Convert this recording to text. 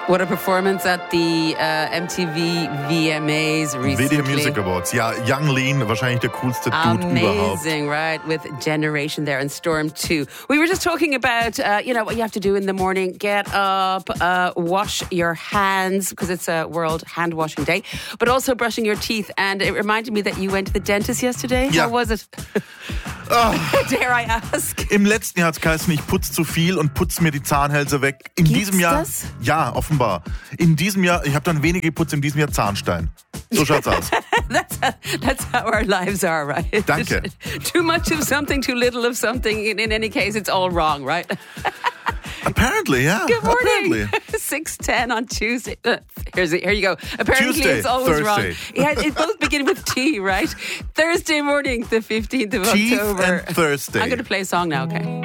What a performance at the MTV VMAs recently. Video Music Awards. Ja, Yung Lean, wahrscheinlich der coolste Dude überhaupt. Amazing, right? With Generation there and Storm 2. We were just talking about, what you have to do in the morning. Get up, wash your hands, because it's a World Hand Washing Day, but also brushing your teeth. And it reminded me that you went to the dentist yesterday. Ja. How was it? Dare I ask? Im letzten Jahr hat es geheißen, ich putze zu viel und putze mir die Zahnhälse weg. In Gibt's diesem Jahr, das? ja, offenbar. In diesem Jahr, ich habe dann weniger geputzt, in diesem Jahr Zahnstein. So schaut's aus. That's how our lives are, right? Danke. Too much of something, too little of something. In any case, it's all wrong, right? Apparently, yeah. Good morning. Apparently. 6:10 on Tuesday. Here you go. Apparently Tuesday, it's always Thursday. wrong. Yeah, it both begin with T, right? Thursday morning, the 15th of Teeth October. and Thursday. I'm going to play a song now, okay?